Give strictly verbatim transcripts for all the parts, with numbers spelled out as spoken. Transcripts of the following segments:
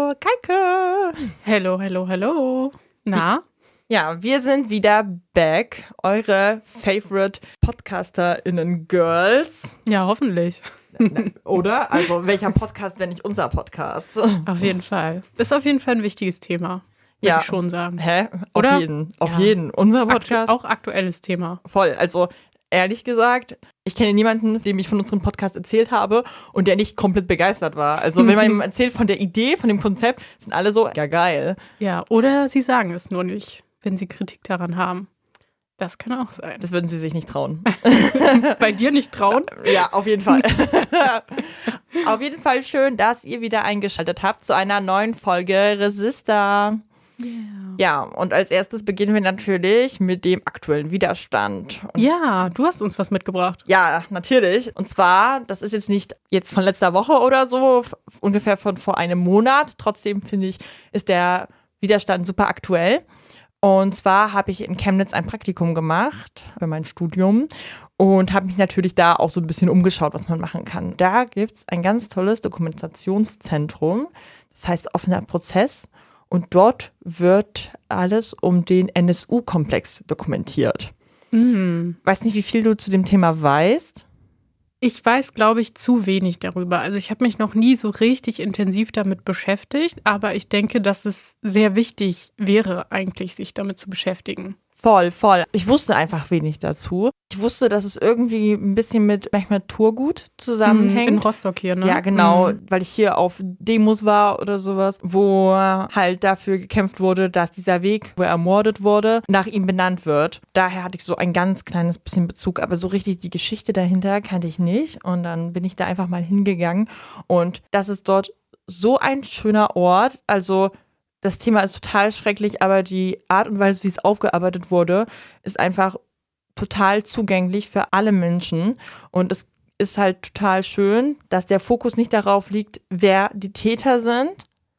Hallo, Kaike. Hello, hello, hello. Na? Ja, wir sind wieder back. Eure favorite PodcasterInnen-Girls. Ja, hoffentlich. Oder? Also, welcher Podcast, wenn nicht unser Podcast? Auf jeden Fall. Ist auf jeden Fall ein wichtiges Thema, würde Ja. ich schon sagen. Hä? Oder? Auf jeden. Auf Ja. jeden. Unser Podcast. Aktu- auch aktuelles Thema. Voll. Also, ehrlich gesagt, ich kenne niemanden, dem ich von unserem Podcast erzählt habe und der nicht komplett begeistert war. Also, wenn man ihm erzählt von der Idee, von dem Konzept, sind alle so, ja, geil. Ja, oder sie sagen es nur nicht, wenn sie Kritik daran haben. Das kann auch sein. Das würden sie sich nicht trauen. Bei dir nicht trauen? Ja, auf jeden Fall. Auf jeden Fall schön, dass ihr wieder eingeschaltet habt zu einer neuen Folge Resistor. Yeah. Ja, und als erstes beginnen wir natürlich mit dem aktuellen Widerstand. Und Ja, du hast uns was mitgebracht. ja, natürlich. Und zwar, das ist jetzt nicht jetzt von letzter Woche oder so, f- ungefähr von vor einem Monat. Trotzdem finde ich, ist der Widerstand super aktuell. Und zwar habe ich in Chemnitz ein Praktikum gemacht für mein Studium und habe mich natürlich da auch so ein bisschen umgeschaut, was man machen kann. Da gibt es ein ganz tolles Dokumentationszentrum, das heißt offener Prozess. Und dort wird alles um den N S U-Komplex dokumentiert. Mhm. Weiß nicht, wie viel du zu dem Thema weißt. Ich weiß, glaube ich, zu wenig darüber. Also ich habe mich noch nie so richtig intensiv damit beschäftigt, aber ich denke, dass es sehr wichtig wäre, eigentlich sich damit zu beschäftigen. Voll, voll. Ich wusste einfach wenig dazu. Ich wusste, dass es irgendwie ein bisschen mit manchmal Turgut zusammenhängt. In Rostock hier, ne? Ja, genau, Mhm. weil ich hier auf Demos war oder sowas, wo halt dafür gekämpft wurde, dass dieser Weg, wo er ermordet wurde, nach ihm benannt wird. Daher hatte ich so ein ganz kleines bisschen Bezug, aber so richtig die Geschichte dahinter kannte ich nicht. Und dann bin ich da einfach mal hingegangen und das ist dort so ein schöner Ort. Also das Thema ist total schrecklich, aber die Art und Weise, wie es aufgearbeitet wurde, ist einfach total zugänglich für alle Menschen. Und es ist halt total schön, dass der Fokus nicht darauf liegt, wer die Täter sind,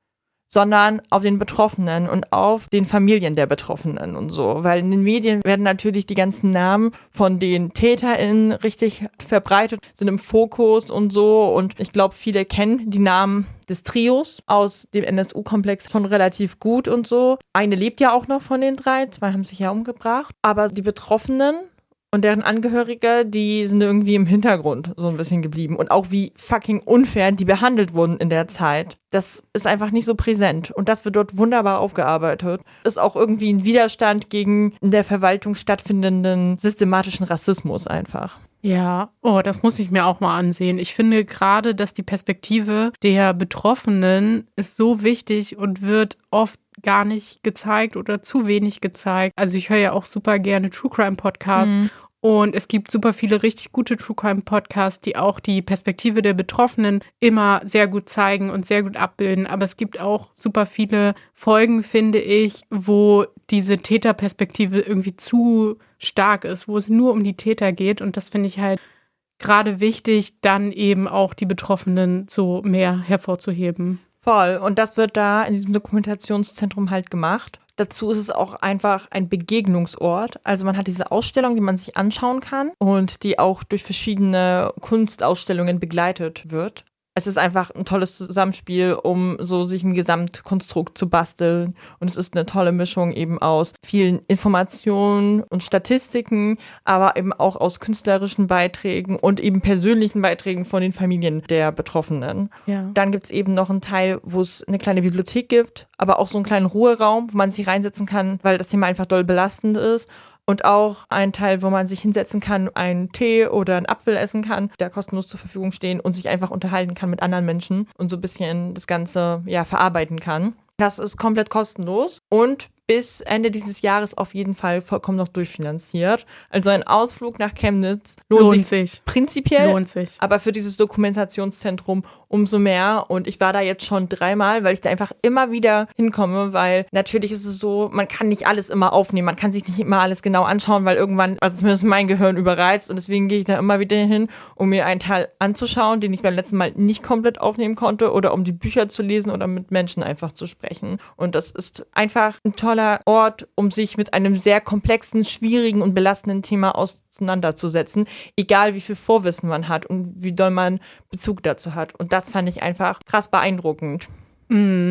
sondern auf den Betroffenen und auf den Familien der Betroffenen und so. Weil in den Medien werden natürlich die ganzen Namen von den TäterInnen richtig verbreitet, sind im Fokus und so. Und ich glaube, viele kennen die Namen des Trios aus dem N S U-Komplex schon relativ gut und so. Eine lebt ja auch noch von den drei, zwei haben sich ja umgebracht. Aber die Betroffenen und deren Angehörige, die sind irgendwie im Hintergrund so ein bisschen geblieben. Und auch wie fucking unfair die behandelt wurden in der Zeit. Das ist einfach nicht so präsent. Und das wird dort wunderbar aufgearbeitet. Ist auch irgendwie ein Widerstand gegen in der Verwaltung stattfindenden systematischen Rassismus einfach. Ja, oh, das muss ich mir auch mal ansehen. Ich finde gerade, dass die Perspektive der Betroffenen ist so wichtig und wird oft gar nicht gezeigt oder zu wenig gezeigt. Also ich höre ja auch super gerne True Crime Podcasts. Mhm. Und es gibt super viele richtig gute True Crime Podcasts, die auch die Perspektive der Betroffenen immer sehr gut zeigen und sehr gut abbilden. Aber es gibt auch super viele Folgen, finde ich, wo diese Täterperspektive irgendwie zu stark ist, wo es nur um die Täter geht. Und das finde ich halt gerade wichtig, dann eben auch die Betroffenen so mehr hervorzuheben. Voll. Und das wird da in diesem Dokumentationszentrum halt gemacht. Dazu ist es auch einfach ein Begegnungsort. Also man hat diese Ausstellung, die man sich anschauen kann und die auch durch verschiedene Kunstausstellungen begleitet wird. Es ist einfach ein tolles Zusammenspiel, um so sich ein Gesamtkonstrukt zu basteln. Und es ist eine tolle Mischung eben aus vielen Informationen und Statistiken, aber eben auch aus künstlerischen Beiträgen und eben persönlichen Beiträgen von den Familien der Betroffenen. Ja. Dann gibt es eben noch einen Teil, wo es eine kleine Bibliothek gibt, aber auch so einen kleinen Ruheraum, wo man sich reinsetzen kann, weil das Thema einfach doll belastend ist. Und auch ein Teil, wo man sich hinsetzen kann, einen Tee oder einen Apfel essen kann, der kostenlos zur Verfügung stehen und sich einfach unterhalten kann mit anderen Menschen und so ein bisschen das Ganze ja verarbeiten kann. Das ist komplett kostenlos und bis Ende dieses Jahres auf jeden Fall vollkommen noch durchfinanziert. Also ein Ausflug nach Chemnitz lohnt, Lohnt sich, sich. prinzipiell, Lohnt sich. aber für dieses Dokumentationszentrum umso mehr. Und ich war da jetzt schon dreimal, weil ich da einfach immer wieder hinkomme, weil natürlich ist es so, man kann nicht alles immer aufnehmen, man kann sich nicht immer alles genau anschauen, weil irgendwann, also zumindest mein Gehirn überreizt und deswegen gehe ich da immer wieder hin, um mir einen Teil anzuschauen, den ich beim letzten Mal nicht komplett aufnehmen konnte oder um die Bücher zu lesen oder mit Menschen einfach zu sprechen. Und das ist einfach ein toller Ort, um sich mit einem sehr komplexen, schwierigen und belastenden Thema auseinanderzusetzen, egal wie viel Vorwissen man hat und wie doll man Bezug dazu hat. Und das fand ich einfach krass beeindruckend. Mhm.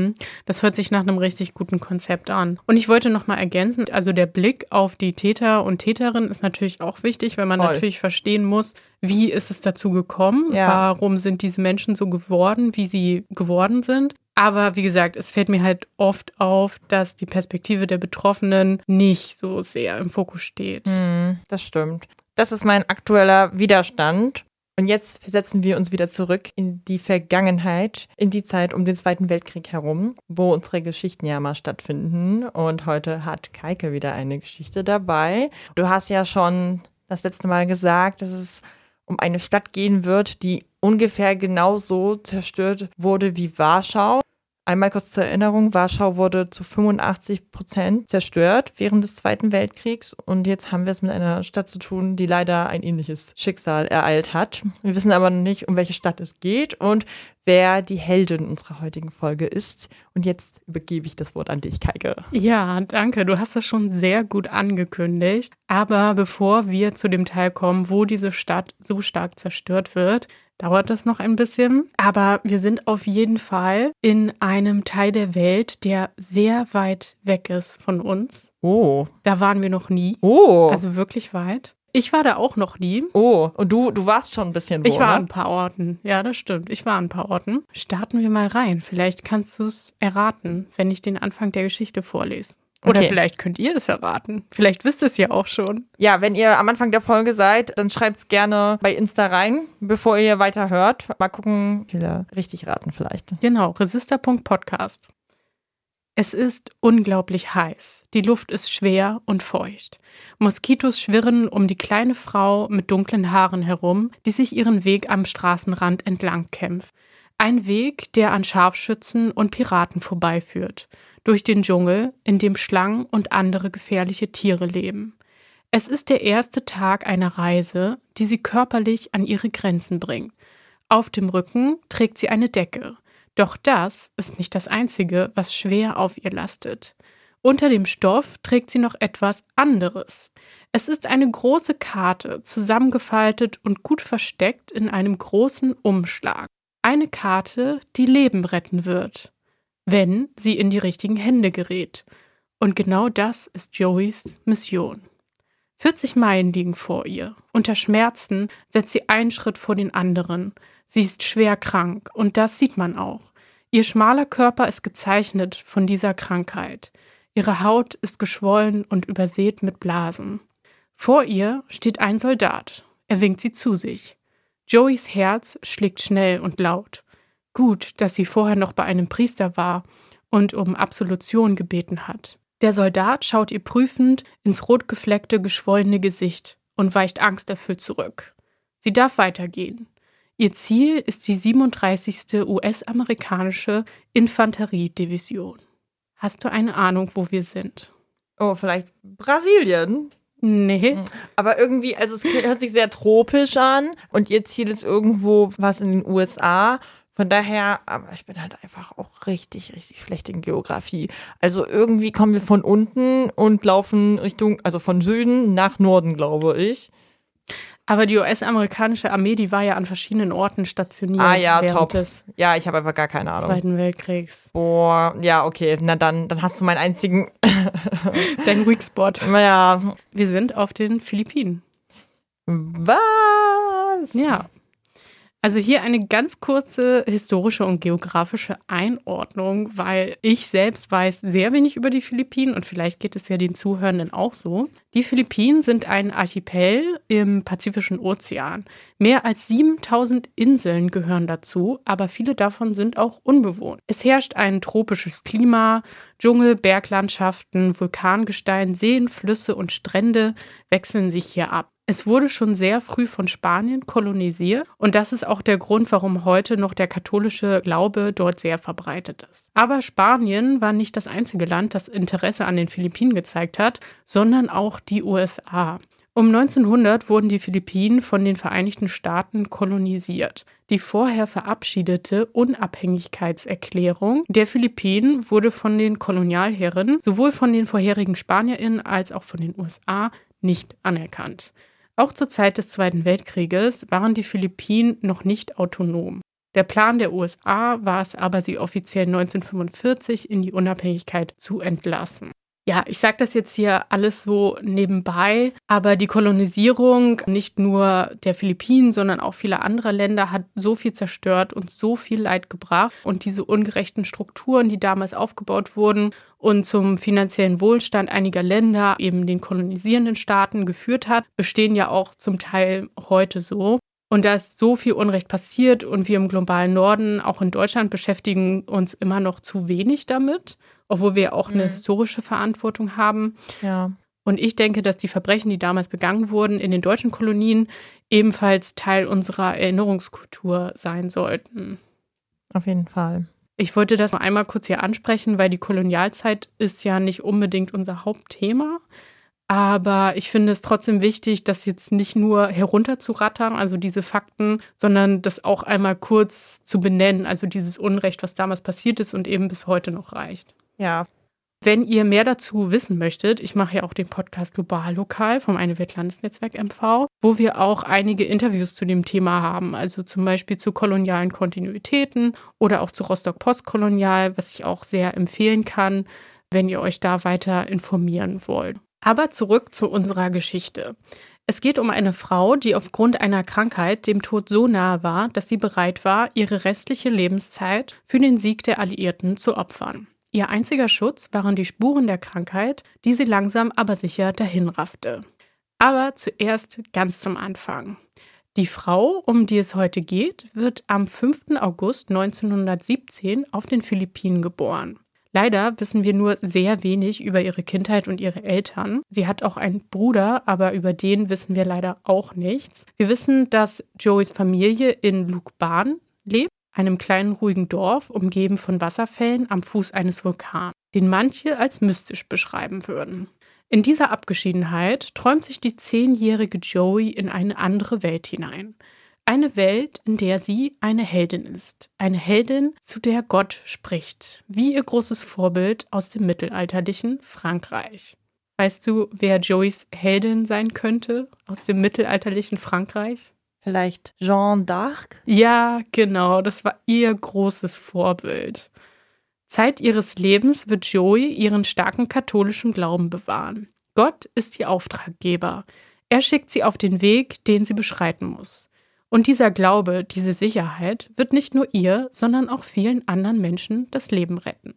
Das hört sich nach einem richtig guten Konzept an. Und ich wollte noch mal ergänzen, also der Blick auf die Täter und Täterin ist natürlich auch wichtig, weil man Voll. natürlich verstehen muss, wie ist es dazu gekommen, Ja. warum sind diese Menschen so geworden, wie sie geworden sind. Aber wie gesagt, es fällt mir halt oft auf, dass die Perspektive der Betroffenen nicht so sehr im Fokus steht. Hm, das stimmt. Das ist mein aktueller Widerstand. Und jetzt versetzen wir uns wieder zurück in die Vergangenheit, in die Zeit um den Zweiten Weltkrieg herum, wo unsere Geschichten ja mal stattfinden. Und heute hat Kaike wieder eine Geschichte dabei. Du hast ja schon das letzte Mal gesagt, dass es um eine Stadt gehen wird, die ungefähr genauso zerstört wurde wie Warschau. Einmal kurz zur Erinnerung, Warschau wurde zu fünfundachtzig Prozent zerstört während des Zweiten Weltkriegs und jetzt haben wir es mit einer Stadt zu tun, die leider ein ähnliches Schicksal ereilt hat. Wir wissen aber noch nicht, um welche Stadt es geht und wer die Heldin unserer heutigen Folge ist. Und jetzt übergebe ich das Wort an dich, Kaike. Ja, danke. Du hast das schon sehr gut angekündigt. Aber bevor wir zu dem Teil kommen, wo diese Stadt so stark zerstört wird, dauert das noch ein bisschen. Aber wir sind auf jeden Fall in einem Teil der Welt, der sehr weit weg ist von uns. Oh. Da waren wir noch nie. Oh. Also wirklich weit. Ich war da auch noch nie. Oh, und du, du warst schon ein bisschen wo, Ich war ne? an ein paar Orten. Ja, das stimmt. Ich war an ein paar Orten. Starten wir mal rein. Vielleicht kannst du es erraten, wenn ich den Anfang der Geschichte vorlese. Oder Okay. vielleicht könnt ihr das erraten. Vielleicht wisst ihr es ja auch schon. Ja, wenn ihr am Anfang der Folge seid, dann schreibt es gerne bei Insta rein, bevor ihr weiter hört. Mal gucken, wie viele richtig raten vielleicht. Genau, resistor Punkt podcast. Es ist unglaublich heiß. Die Luft ist schwer und feucht. Moskitos schwirren um die kleine Frau mit dunklen Haaren herum, die sich ihren Weg am Straßenrand entlang kämpft. Ein Weg, der an Scharfschützen und Piraten vorbeiführt. Durch den Dschungel, in dem Schlangen und andere gefährliche Tiere leben. Es ist der erste Tag einer Reise, die sie körperlich an ihre Grenzen bringt. Auf dem Rücken trägt sie eine Decke. Doch das ist nicht das Einzige, was schwer auf ihr lastet. Unter dem Stoff trägt sie noch etwas anderes. Es ist eine große Karte, zusammengefaltet und gut versteckt in einem großen Umschlag. Eine Karte, die Leben retten wird, wenn sie in die richtigen Hände gerät. Und genau das ist Joeys Mission. vierzig Meilen liegen vor ihr. Unter Schmerzen setzt sie einen Schritt vor den anderen. Sie ist schwer krank und das sieht man auch. Ihr schmaler Körper ist gezeichnet von dieser Krankheit. Ihre Haut ist geschwollen und übersät mit Blasen. Vor ihr steht ein Soldat. Er winkt sie zu sich. Joeys Herz schlägt schnell und laut. Gut, dass sie vorher noch bei einem Priester war und um Absolution gebeten hat. Der Soldat schaut ihr prüfend ins rotgefleckte, geschwollene Gesicht und weicht angsterfüllt zurück. Sie darf weitergehen. Ihr Ziel ist die siebenunddreißigste U S-amerikanische Infanteriedivision. Hast du eine Ahnung, wo wir sind? Oh, vielleicht Brasilien? Nee. Aber irgendwie, also es hört sich sehr tropisch an und ihr Ziel ist irgendwo was in den U S A. Von daher, aber ich bin halt einfach auch richtig, richtig schlecht in Geografie. Also irgendwie kommen wir von unten und laufen Richtung, also von Süden nach Norden, glaube ich. Aber die U S-amerikanische Armee, die war ja an verschiedenen Orten stationiert Ah ja, während top. des Ja, ich habe einfach gar keine Ahnung. Zweiten Weltkriegs. Boah, ja, okay. Na dann, dann hast du meinen einzigen. Dein Weak Spot. Naja. Wir sind auf den Philippinen. Was? Ja. Also hier eine ganz kurze historische und geografische Einordnung, weil ich selbst weiß sehr wenig über die Philippinen und vielleicht geht es ja den Zuhörenden auch so. Die Philippinen sind ein Archipel im Pazifischen Ozean. Mehr als siebentausend Inseln gehören dazu, aber viele davon sind auch unbewohnt. Es herrscht ein tropisches Klima, Dschungel, Berglandschaften, Vulkangestein, Seen, Flüsse und Strände wechseln sich hier ab. Es wurde schon sehr früh von Spanien kolonisiert und das ist auch der Grund, warum heute noch der katholische Glaube dort sehr verbreitet ist. Aber Spanien war nicht das einzige Land, das Interesse an den Philippinen gezeigt hat, sondern auch die U S A. Um neunzehnhundert wurden die Philippinen von den Vereinigten Staaten kolonisiert. Die vorher verabschiedete Unabhängigkeitserklärung der Philippinen wurde von den Kolonialherren, sowohl von den vorherigen SpanierInnen als auch von den U S A, nicht anerkannt. Auch zur Zeit des Zweiten Weltkrieges waren die Philippinen noch nicht autonom. Der Plan der U S A war es aber, sie offiziell neunzehnhundertfünfundvierzig in die Unabhängigkeit zu entlassen. Ja, ich sage das jetzt hier alles so nebenbei, aber die Kolonisierung nicht nur der Philippinen, sondern auch vieler anderer Länder hat so viel zerstört und so viel Leid gebracht. Und diese ungerechten Strukturen, die damals aufgebaut wurden und zum finanziellen Wohlstand einiger Länder, eben den kolonisierenden Staaten, geführt hat, bestehen ja auch zum Teil heute so. Und da ist so viel Unrecht passiert und wir im globalen Norden, auch in Deutschland, beschäftigen uns immer noch zu wenig damit, obwohl wir auch eine mhm. historische Verantwortung haben. Ja. Und ich denke, dass die Verbrechen, die damals begangen wurden in den deutschen Kolonien, ebenfalls Teil unserer Erinnerungskultur sein sollten. Auf jeden Fall. Ich wollte das noch einmal kurz hier ansprechen, weil die Kolonialzeit ist ja nicht unbedingt unser Hauptthema. Aber ich finde es trotzdem wichtig, das jetzt nicht nur herunterzurattern, also diese Fakten, sondern das auch einmal kurz zu benennen, also dieses Unrecht, was damals passiert ist und eben bis heute noch reicht. Ja. Wenn ihr mehr dazu wissen möchtet, ich mache ja auch den Podcast Global Lokal vom Eine Welt Landesnetzwerk M V, wo wir auch einige Interviews zu dem Thema haben, also zum Beispiel zu kolonialen Kontinuitäten oder auch zu Rostock Postkolonial, was ich auch sehr empfehlen kann, wenn ihr euch da weiter informieren wollt. Aber zurück zu unserer Geschichte. Es geht um eine Frau, die aufgrund einer Krankheit dem Tod so nahe war, dass sie bereit war, ihre restliche Lebenszeit für den Sieg der Alliierten zu opfern. Ihr einziger Schutz waren die Spuren der Krankheit, die sie langsam aber sicher dahinraffte. Aber zuerst ganz zum Anfang. Die Frau, um die es heute geht, wird am fünften August neunzehnhundertsiebzehn auf den Philippinen geboren. Leider wissen wir nur sehr wenig über ihre Kindheit und ihre Eltern. Sie hat auch einen Bruder, aber über den wissen wir leider auch nichts. Wir wissen, dass Joeys Familie in Lucban lebt, einem kleinen ruhigen Dorf, umgeben von Wasserfällen am Fuß eines Vulkans, den manche als mystisch beschreiben würden. In dieser Abgeschiedenheit träumt sich die zehnjährige Joey in eine andere Welt hinein. Eine Welt, in der sie eine Heldin ist. Eine Heldin, zu der Gott spricht, wie ihr großes Vorbild aus dem mittelalterlichen Frankreich. Weißt du, wer Joeys Heldin sein könnte aus dem mittelalterlichen Frankreich? Vielleicht Jeanne d'Arc? Ja, genau, das war ihr großes Vorbild. Zeit ihres Lebens wird Joey ihren starken katholischen Glauben bewahren. Gott ist ihr Auftraggeber. Er schickt sie auf den Weg, den sie beschreiten muss. Und dieser Glaube, diese Sicherheit, wird nicht nur ihr, sondern auch vielen anderen Menschen das Leben retten.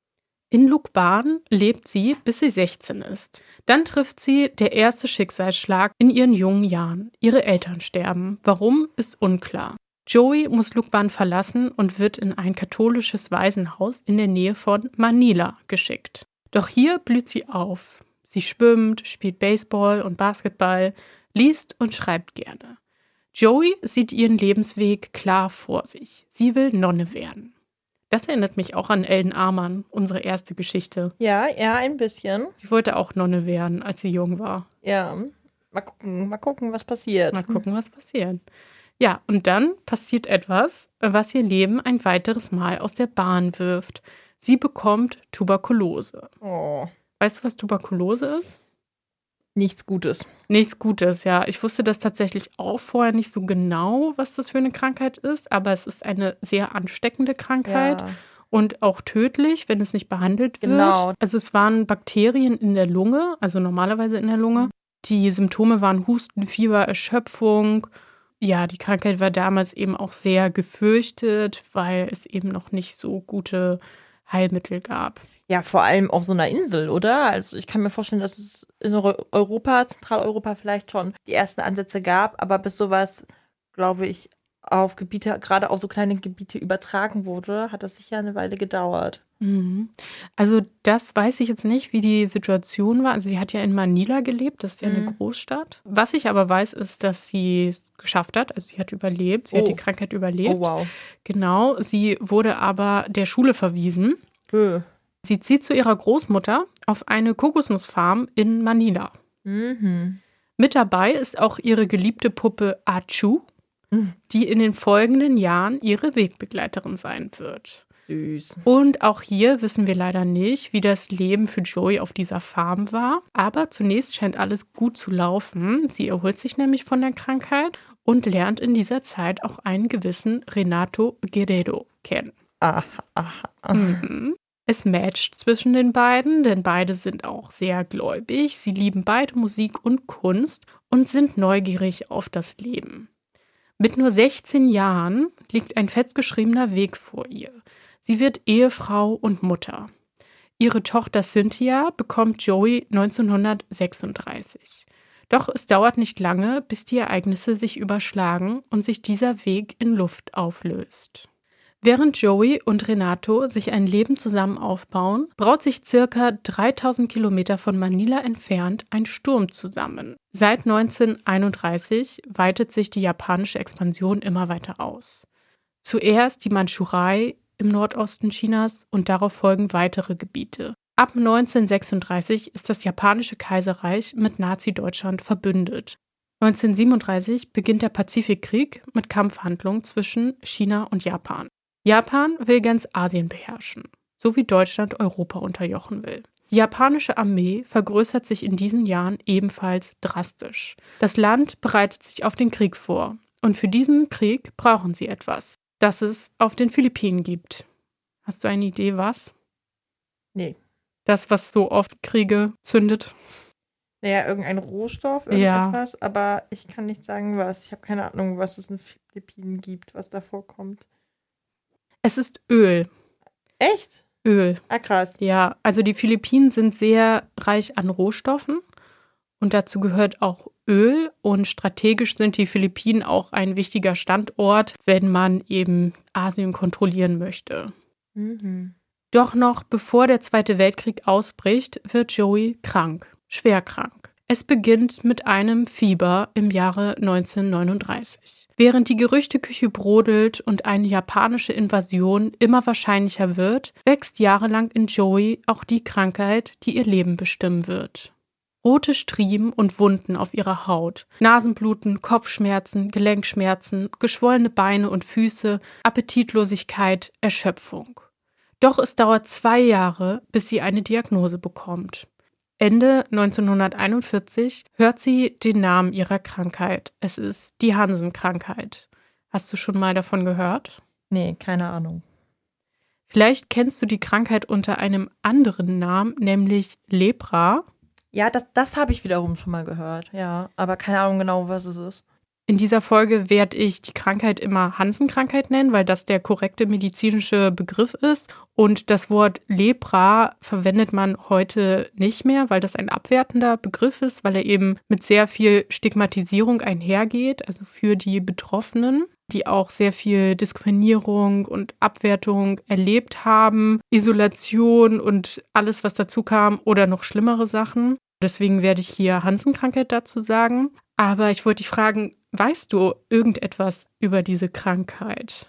In Lucban lebt sie, bis sie sechzehn ist. Dann trifft sie der erste Schicksalsschlag in ihren jungen Jahren. Ihre Eltern sterben. Warum, ist unklar. Joey muss Lucban verlassen und wird in ein katholisches Waisenhaus in der Nähe von Manila geschickt. Doch hier blüht sie auf. Sie schwimmt, spielt Baseball und Basketball, liest und schreibt gerne. Joey sieht ihren Lebensweg klar vor sich. Sie will Nonne werden. Das erinnert mich auch an Ellen Amann, unsere erste Geschichte. Ja, ja, ein bisschen. Sie wollte auch Nonne werden, als sie jung war. Ja, mal gucken, mal gucken, was passiert. Mal gucken, was passiert. Ja, und dann passiert etwas, was ihr Leben ein weiteres Mal aus der Bahn wirft. Sie bekommt Tuberkulose. Oh. Weißt du, was Tuberkulose ist? Nichts Gutes. Nichts Gutes, ja. Ich wusste das tatsächlich auch vorher nicht so genau, was das für eine Krankheit ist, aber es ist eine sehr ansteckende Krankheit. Ja. Und auch tödlich, wenn es nicht behandelt wird. Genau. Also es waren Bakterien in der Lunge, also normalerweise in der Lunge. Die Symptome waren Husten, Fieber, Erschöpfung. Ja, die Krankheit war damals eben auch sehr gefürchtet, weil es eben noch nicht so gute Heilmittel gab. Ja, vor allem auf so einer Insel, oder? Also ich kann mir vorstellen, dass es in Europa, Zentraleuropa vielleicht schon die ersten Ansätze gab, aber bis sowas, glaube ich, auf Gebiete, gerade auf so kleine Gebiete übertragen wurde, hat das sicher eine Weile gedauert. Mhm. Also das weiß ich jetzt nicht, wie die Situation war. Also sie hat ja in Manila gelebt, das ist ja Mhm. eine Großstadt. Was ich aber weiß, ist, dass sie es geschafft hat. Also sie hat überlebt, sie Oh. hat die Krankheit überlebt. Oh, wow. Genau, sie wurde aber der Schule verwiesen. Äh. Sie zieht zu ihrer Großmutter auf eine Kokosnussfarm in Manila. Mhm. Mit dabei ist auch ihre geliebte Puppe Achu, Mhm. die in den folgenden Jahren ihre Wegbegleiterin sein wird. Süß. Und auch hier wissen wir leider nicht, wie das Leben für Joey auf dieser Farm war. Aber zunächst scheint alles gut zu laufen. Sie erholt sich nämlich von der Krankheit und lernt in dieser Zeit auch einen gewissen Renato Guerrero kennen. Aha, aha, aha. Mhm. Es matcht zwischen den beiden, denn beide sind auch sehr gläubig. Sie lieben beide Musik und Kunst und sind neugierig auf das Leben. Mit nur sechzehn Jahren liegt ein festgeschriebener Weg vor ihr. Sie wird Ehefrau und Mutter. Ihre Tochter Cynthia bekommt Joey neunzehnhundertsechsunddreißig. Doch es dauert nicht lange, bis die Ereignisse sich überschlagen und sich dieser Weg in Luft auflöst. Während Joey und Renato sich ein Leben zusammen aufbauen, braut sich circa dreitausend Kilometer von Manila entfernt ein Sturm zusammen. Seit neunzehnhunderteinunddreißig weitet sich die japanische Expansion immer weiter aus. Zuerst die Mandschurei im Nordosten Chinas und darauf folgen weitere Gebiete. Ab neunzehnhundertsechsunddreißig ist das japanische Kaiserreich mit Nazi-Deutschland verbündet. neunzehnhundertsiebenunddreißig beginnt der Pazifikkrieg mit Kampfhandlungen zwischen China und Japan. Japan will ganz Asien beherrschen, so wie Deutschland Europa unterjochen will. Die japanische Armee vergrößert sich in diesen Jahren ebenfalls drastisch. Das Land bereitet sich auf den Krieg vor und für diesen Krieg brauchen sie etwas, das es auf den Philippinen gibt. Hast du eine Idee, was? Nee. Das, was so oft Kriege zündet? Naja, irgendein Rohstoff, Ja. irgendetwas, aber ich kann nicht sagen, was. Ich habe keine Ahnung, was es in den Philippinen gibt, was da vorkommt. Es ist Öl. Echt? Öl. Ah, krass. Ja, also die Philippinen sind sehr reich an Rohstoffen und dazu gehört auch Öl und strategisch sind die Philippinen auch ein wichtiger Standort, wenn man eben Asien kontrollieren möchte. Mhm. Doch noch bevor der Zweite Weltkrieg ausbricht, wird Joey krank, schwer krank. Es beginnt mit einem Fieber im Jahre neunzehnhundertneununddreißig. Während die Gerüchteküche brodelt und eine japanische Invasion immer wahrscheinlicher wird, wächst jahrelang in Joey auch die Krankheit, die ihr Leben bestimmen wird. Rote Striemen und Wunden auf ihrer Haut, Nasenbluten, Kopfschmerzen, Gelenkschmerzen, geschwollene Beine und Füße, Appetitlosigkeit, Erschöpfung. Doch es dauert zwei Jahre, bis sie eine Diagnose bekommt. Ende neunzehnhunderteinundvierzig hört sie den Namen ihrer Krankheit. Es ist die Hansen-Krankheit. Hast du schon mal davon gehört? Nee, keine Ahnung. Vielleicht kennst du die Krankheit unter einem anderen Namen, nämlich Lepra. Ja, das, das habe ich wiederum schon mal gehört, ja. Aber keine Ahnung genau, was es ist. In dieser Folge werde ich die Krankheit immer Hansen-Krankheit nennen, weil das der korrekte medizinische Begriff ist. Und das Wort Lepra verwendet man heute nicht mehr, weil das ein abwertender Begriff ist, weil er eben mit sehr viel Stigmatisierung einhergeht, also für die Betroffenen, die auch sehr viel Diskriminierung und Abwertung erlebt haben, Isolation und alles, was dazu kam oder noch schlimmere Sachen. Deswegen werde ich hier Hansen-Krankheit dazu sagen. Aber ich wollte dich fragen, weißt du irgendetwas über diese Krankheit?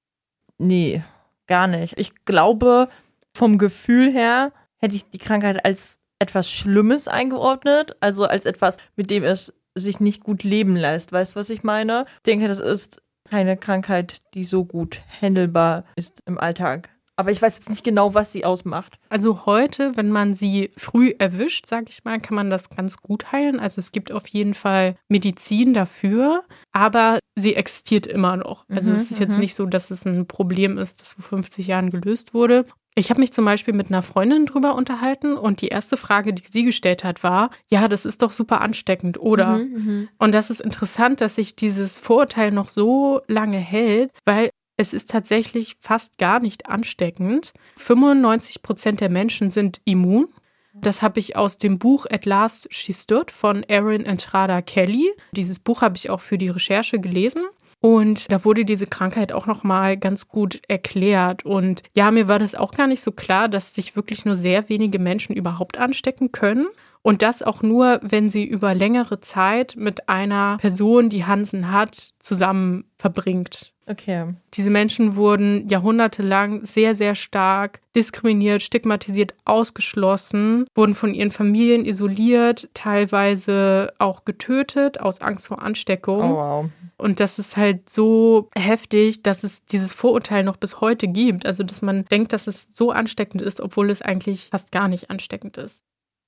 Nee, gar nicht. Ich glaube, vom Gefühl her hätte ich die Krankheit als etwas Schlimmes eingeordnet. Also als etwas, mit dem es sich nicht gut leben lässt. Weißt du, was ich meine? Ich denke, das ist keine Krankheit, die so gut handelbar ist im Alltag. Aber ich weiß jetzt nicht genau, was sie ausmacht. Also heute, wenn man sie früh erwischt, sage ich mal, kann man das ganz gut heilen. Also es gibt auf jeden Fall Medizin dafür, aber sie existiert immer noch. Also Mhm, es ist jetzt mhm. nicht so, dass es ein Problem ist, das vor fünfzig Jahren gelöst wurde. Ich habe mich zum Beispiel mit einer Freundin drüber unterhalten und die erste Frage, die sie gestellt hat, war, ja, das ist doch super ansteckend, oder? Mhm, mhm. Und das ist interessant, dass sich dieses Vorurteil noch so lange hält, weil es ist tatsächlich fast gar nicht ansteckend. fünfundneunzig Prozent der Menschen sind immun. Das habe ich aus dem Buch At Last She Stood von Erin Entrada Kelly. Dieses Buch habe ich auch für die Recherche gelesen. Und da wurde diese Krankheit auch nochmal ganz gut erklärt. Und ja, mir war das auch gar nicht so klar, dass sich wirklich nur sehr wenige Menschen überhaupt anstecken können. Und das auch nur, wenn sie über längere Zeit mit einer Person, die Hansen hat, zusammen verbringt. Okay. Diese Menschen wurden jahrhundertelang sehr, sehr stark diskriminiert, stigmatisiert, ausgeschlossen, wurden von ihren Familien isoliert, teilweise auch getötet aus Angst vor Ansteckung. Oh, wow. Und das ist halt so heftig, dass es dieses Vorurteil noch bis heute gibt. Also, dass man denkt, dass es so ansteckend ist, obwohl es eigentlich fast gar nicht ansteckend ist.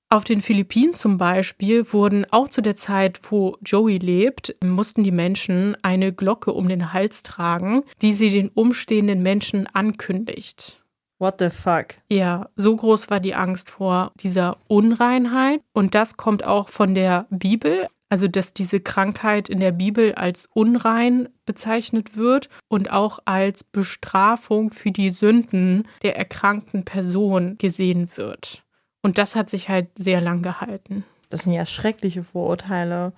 Auf den Philippinen zum Beispiel wurden auch zu der Zeit, wo Joey lebt, mussten die Menschen eine Glocke um den Hals tragen, die sie den umstehenden Menschen ankündigt. What the fuck? Ja, so groß war die Angst vor dieser Unreinheit. Und das kommt auch von der Bibel, also dass diese Krankheit in der Bibel als unrein bezeichnet wird und auch als Bestrafung für die Sünden der erkrankten Person gesehen wird. Und das hat sich halt sehr lang gehalten. Das sind ja schreckliche Vorurteile.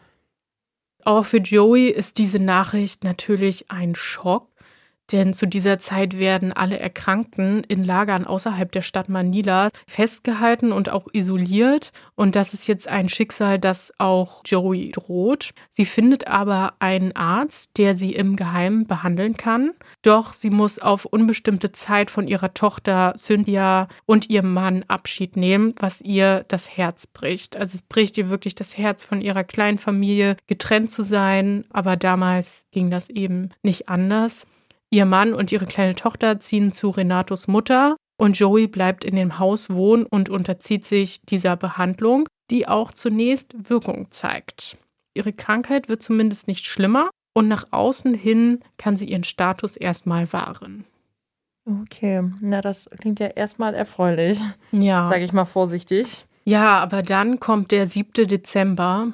Auch für Joey ist diese Nachricht natürlich ein Schock, denn zu dieser Zeit werden alle Erkrankten in Lagern außerhalb der Stadt Manila festgehalten und auch isoliert. Und das ist jetzt ein Schicksal, das auch Joey droht. Sie findet aber einen Arzt, der sie im Geheimen behandeln kann. Doch sie muss auf unbestimmte Zeit von ihrer Tochter Cynthia und ihrem Mann Abschied nehmen, was ihr das Herz bricht. Also es bricht ihr wirklich das Herz, von ihrer kleinen Familie getrennt zu sein. Aber damals ging das eben nicht anders. Ihr Mann und ihre kleine Tochter ziehen zu Renatos Mutter und Joey bleibt in dem Haus wohnen und unterzieht sich dieser Behandlung, die auch zunächst Wirkung zeigt. Ihre Krankheit wird zumindest nicht schlimmer und nach außen hin kann sie ihren Status erstmal wahren. Okay, na das klingt ja erstmal erfreulich, Ja. sage ich mal vorsichtig. Ja, aber dann kommt der siebte Dezember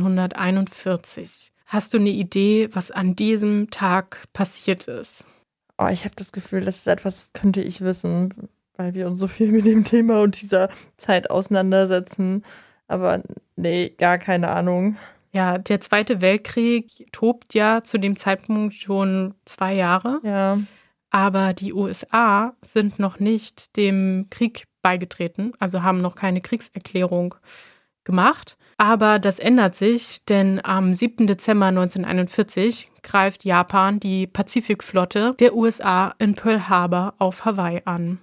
neunzehnhunderteinundvierzig. Hast du eine Idee, was an diesem Tag passiert ist? Oh, ich habe das Gefühl, das ist etwas, das könnte ich wissen, weil wir uns so viel mit dem Thema und dieser Zeit auseinandersetzen. Aber nee, gar keine Ahnung. Ja, der Zweite Weltkrieg tobt ja zu dem Zeitpunkt schon zwei Jahre. Ja. Aber die U S A sind noch nicht dem Krieg beigetreten, also haben noch keine Kriegserklärung gemacht. Aber das ändert sich, denn am siebten Dezember neunzehnhunderteinundvierzig greift Japan die Pazifikflotte der U S A in Pearl Harbor auf Hawaii an.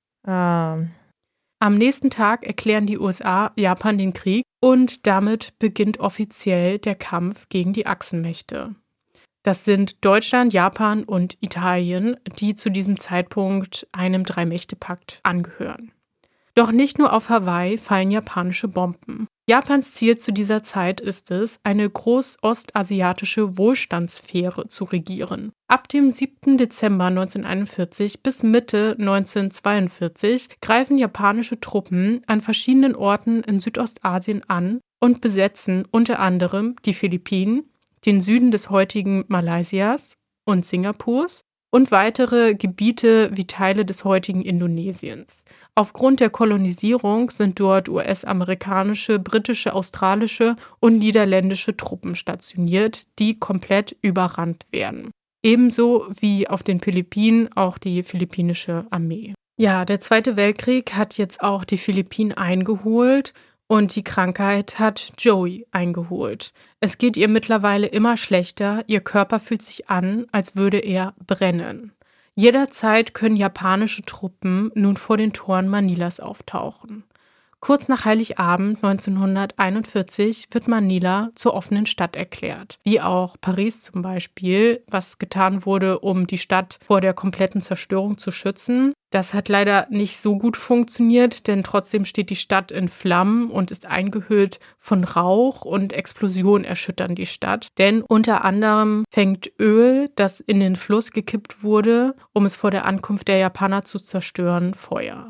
Ah. Am nächsten Tag erklären die U S A Japan den Krieg und damit beginnt offiziell der Kampf gegen die Achsenmächte. Das sind Deutschland, Japan und Italien, die zu diesem Zeitpunkt einem Drei-Mächte-Pakt angehören. Doch nicht nur auf Hawaii fallen japanische Bomben. Japans Ziel zu dieser Zeit ist es, eine groß-ostasiatische Wohlstandssphäre zu regieren. Ab dem siebten Dezember neunzehnhunderteinundvierzig bis Mitte neunzehnhundertzweiundvierzig greifen japanische Truppen an verschiedenen Orten in Südostasien an und besetzen unter anderem die Philippinen, den Süden des heutigen Malaysias und Singapurs und weitere Gebiete wie Teile des heutigen Indonesiens. Aufgrund der Kolonisierung sind dort U S-amerikanische, britische, australische und niederländische Truppen stationiert, die komplett überrannt werden. Ebenso wie auf den Philippinen auch die philippinische Armee. Ja, der Zweite Weltkrieg hat jetzt auch die Philippinen eingeholt. Und die Krankheit hat Joey eingeholt. Es geht ihr mittlerweile immer schlechter, ihr Körper fühlt sich an, als würde er brennen. Jederzeit können japanische Truppen nun vor den Toren Manilas auftauchen. Kurz nach Heiligabend neunzehnhunderteinundvierzig wird Manila zur offenen Stadt erklärt. Wie auch Paris zum Beispiel, was getan wurde, um die Stadt vor der kompletten Zerstörung zu schützen. Das hat leider nicht so gut funktioniert, denn trotzdem steht die Stadt in Flammen und ist eingehüllt von Rauch und Explosionen erschüttern die Stadt. Denn unter anderem fängt Öl, das in den Fluss gekippt wurde, um es vor der Ankunft der Japaner zu zerstören, Feuer.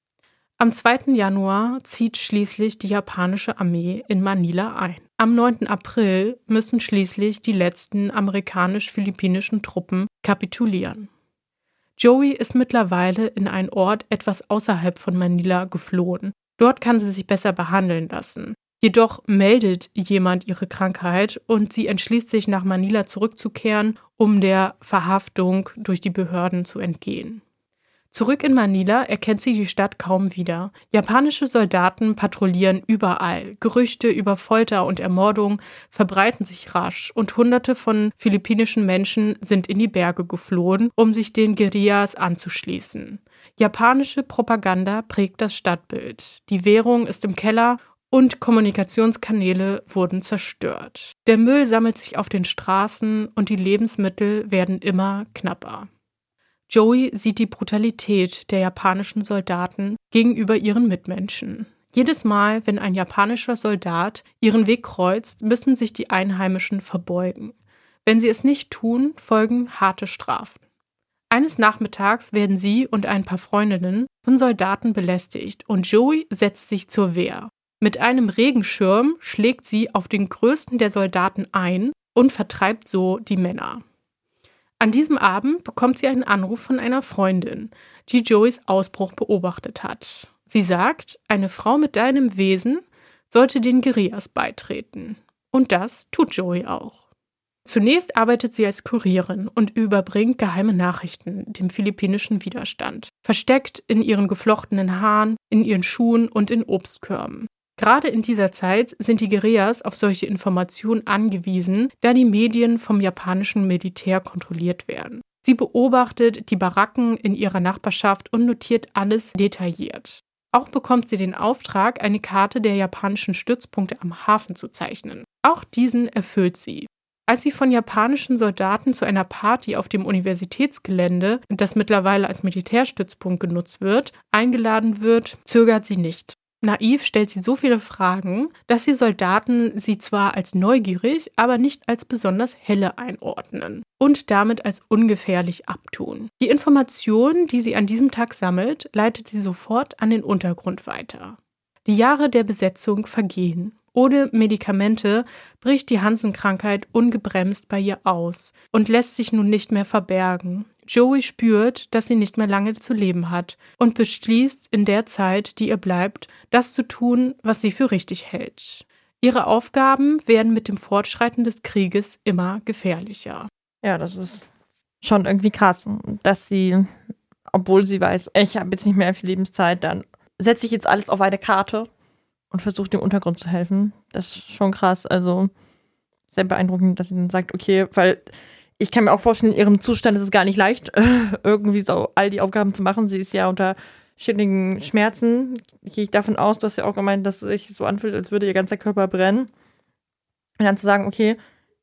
Am zweiten Januar zieht schließlich die japanische Armee in Manila ein. Am neunten April müssen schließlich die letzten amerikanisch-philippinischen Truppen kapitulieren. Joey ist mittlerweile in einen Ort etwas außerhalb von Manila geflohen. Dort kann sie sich besser behandeln lassen. Jedoch meldet jemand ihre Krankheit und sie entschließt sich, nach Manila zurückzukehren, um der Verhaftung durch die Behörden zu entgehen. Zurück in Manila erkennt sie die Stadt kaum wieder. Japanische Soldaten patrouillieren überall. Gerüchte über Folter und Ermordung verbreiten sich rasch und Hunderte von philippinischen Menschen sind in die Berge geflohen, um sich den Guerillas anzuschließen. Japanische Propaganda prägt das Stadtbild. Die Währung ist im Keller und Kommunikationskanäle wurden zerstört. Der Müll sammelt sich auf den Straßen und die Lebensmittel werden immer knapper. Joey sieht die Brutalität der japanischen Soldaten gegenüber ihren Mitmenschen. Jedes Mal, wenn ein japanischer Soldat ihren Weg kreuzt, müssen sich die Einheimischen verbeugen. Wenn sie es nicht tun, folgen harte Strafen. Eines Nachmittags werden sie und ein paar Freundinnen von Soldaten belästigt und Joey setzt sich zur Wehr. Mit einem Regenschirm schlägt sie auf den größten der Soldaten ein und vertreibt so die Männer. An diesem Abend bekommt sie einen Anruf von einer Freundin, die Joeys Ausbruch beobachtet hat. Sie sagt, eine Frau mit deinem Wesen sollte den Guerillas beitreten. Und das tut Joey auch. Zunächst arbeitet sie als Kurierin und überbringt geheime Nachrichten dem philippinischen Widerstand, versteckt in ihren geflochtenen Haaren, in ihren Schuhen und in Obstkörben. Gerade in dieser Zeit sind die Guerillas auf solche Informationen angewiesen, da die Medien vom japanischen Militär kontrolliert werden. Sie beobachtet die Baracken in ihrer Nachbarschaft und notiert alles detailliert. Auch bekommt sie den Auftrag, eine Karte der japanischen Stützpunkte am Hafen zu zeichnen. Auch diesen erfüllt sie. Als sie von japanischen Soldaten zu einer Party auf dem Universitätsgelände, das mittlerweile als Militärstützpunkt genutzt wird, eingeladen wird, zögert sie nicht. Naiv stellt sie so viele Fragen, dass die Soldaten sie zwar als neugierig, aber nicht als besonders helle einordnen und damit als ungefährlich abtun. Die Informationen, die sie an diesem Tag sammelt, leitet sie sofort an den Untergrund weiter. Die Jahre der Besetzung vergehen. Ohne Medikamente bricht die Hansen-Krankheit ungebremst bei ihr aus und lässt sich nun nicht mehr verbergen. Joey spürt, dass sie nicht mehr lange zu leben hat und beschließt in der Zeit, die ihr bleibt, das zu tun, was sie für richtig hält. Ihre Aufgaben werden mit dem Fortschreiten des Krieges immer gefährlicher. Ja, das ist schon irgendwie krass, dass sie, obwohl sie weiß, ich habe jetzt nicht mehr viel Lebenszeit, dann setze ich jetzt alles auf eine Karte und versuche dem Untergrund zu helfen. Das ist schon krass, also sehr beeindruckend, dass sie dann sagt, okay, weil ich kann mir auch vorstellen, in ihrem Zustand ist es gar nicht leicht, irgendwie so all die Aufgaben zu machen. Sie ist ja unter ständigen Schmerzen. Gehe ich davon aus, du hast ja auch gemeint, dass es sich so anfühlt, als würde ihr ganzer Körper brennen. Und dann zu sagen, okay,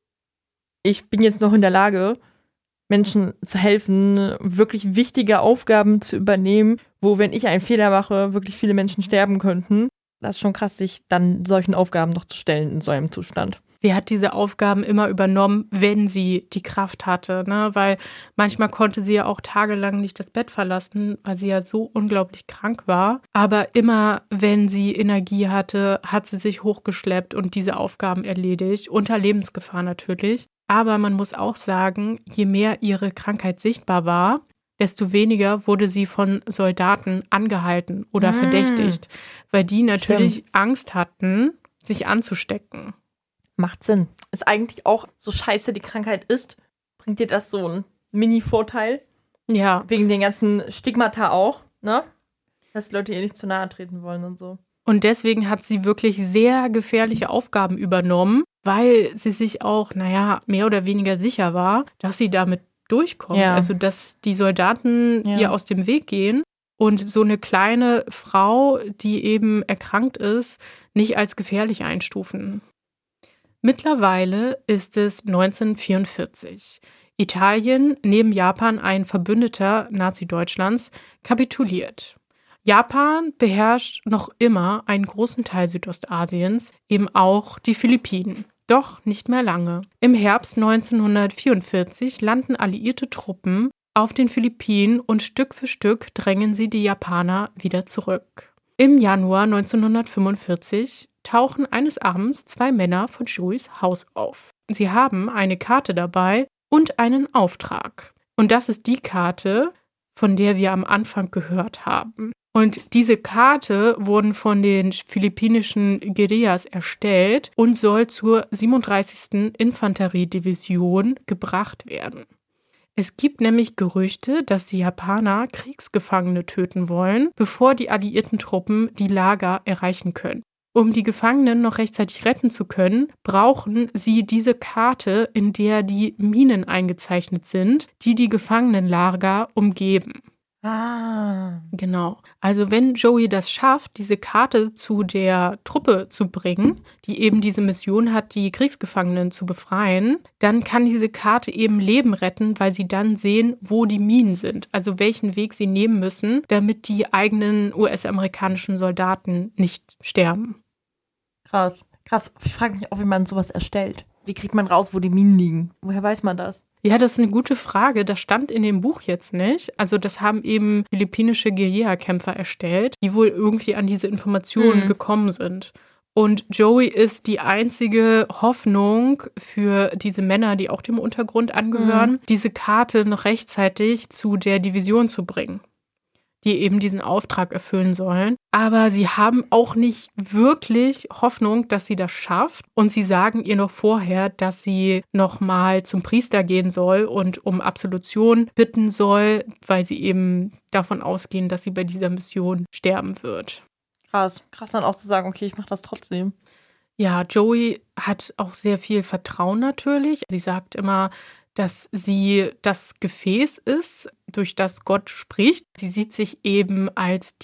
ich bin jetzt noch in der Lage, Menschen zu helfen, wirklich wichtige Aufgaben zu übernehmen, wo, wenn ich einen Fehler mache, wirklich viele Menschen sterben könnten. Das ist schon krass, sich dann solchen Aufgaben noch zu stellen in so einem Zustand. Sie hat diese Aufgaben immer übernommen, wenn sie die Kraft hatte, ne? Weil manchmal konnte sie ja auch tagelang nicht das Bett verlassen, weil sie ja so unglaublich krank war. Aber immer, wenn sie Energie hatte, hat sie sich hochgeschleppt und diese Aufgaben erledigt, unter Lebensgefahr natürlich. Aber man muss auch sagen, je mehr ihre Krankheit sichtbar war, desto weniger wurde sie von Soldaten angehalten oder mmh. verdächtigt, weil die natürlich Stimmt. Angst hatten, sich anzustecken. Macht Sinn. Ist eigentlich auch so scheiße die Krankheit ist, bringt dir das so einen Mini-Vorteil. Ja. Wegen den ganzen Stigmata auch, ne? Dass Leute ihr nicht zu nahe treten wollen und so. Und deswegen hat sie wirklich sehr gefährliche Aufgaben übernommen, weil sie sich auch, naja, mehr oder weniger sicher war, dass sie damit durchkommt. Ja. Also, dass die Soldaten ja. ihr aus dem Weg gehen und so eine kleine Frau, die eben erkrankt ist, nicht als gefährlich einstufen. Mittlerweile ist es neunzehnhundertvierundvierzig. Italien, neben Japan ein Verbündeter Nazi-Deutschlands, kapituliert. Japan beherrscht noch immer einen großen Teil Südostasiens, eben auch die Philippinen. Doch nicht mehr lange. Im Herbst neunzehnhundertvierundvierzig landen alliierte Truppen auf den Philippinen und Stück für Stück drängen sie die Japaner wieder zurück. Im Januar neunzehnhundertfünfundvierzig tauchen eines Abends zwei Männer von Joeys Haus auf. Sie haben eine Karte dabei und einen Auftrag. Und das ist die Karte, von der wir am Anfang gehört haben. Und diese Karte wurden von den philippinischen Guerillas erstellt und soll zur siebenunddreißigsten Infanteriedivision gebracht werden. Es gibt nämlich Gerüchte, dass die Japaner Kriegsgefangene töten wollen, bevor die alliierten Truppen die Lager erreichen können. Um die Gefangenen noch rechtzeitig retten zu können, brauchen sie diese Karte, in der die Minen eingezeichnet sind, die die Gefangenenlager umgeben. Ah. Genau. Also wenn Joey das schafft, diese Karte zu der Truppe zu bringen, die eben diese Mission hat, die Kriegsgefangenen zu befreien, dann kann diese Karte eben Leben retten, weil sie dann sehen, wo die Minen sind. Also welchen Weg sie nehmen müssen, damit die eigenen U S-amerikanischen Soldaten nicht sterben. Krass. Krass. Ich frage mich auch, wie man sowas erstellt. Wie kriegt man raus, wo die Minen liegen? Woher weiß man das? Ja, das ist eine gute Frage. Das stand in dem Buch jetzt nicht. Also das haben eben philippinische Guerillakämpfer erstellt, die wohl irgendwie an diese Informationen mhm. gekommen sind. Und Joey ist die einzige Hoffnung für diese Männer, die auch dem Untergrund angehören, mhm. diese Karte noch rechtzeitig zu der Division zu bringen, die eben diesen Auftrag erfüllen sollen. Aber sie haben auch nicht wirklich Hoffnung, dass sie das schafft. Und sie sagen ihr noch vorher, dass sie noch mal zum Priester gehen soll und um Absolution bitten soll, weil sie eben davon ausgehen, dass sie bei dieser Mission sterben wird. Krass. Krass dann auch zu sagen, okay, ich mache das trotzdem. Ja, Joey hat auch sehr viel Vertrauen natürlich. Sie sagt immer, dass sie das Gefäß ist, durch das Gott spricht. Sie sieht sich eben als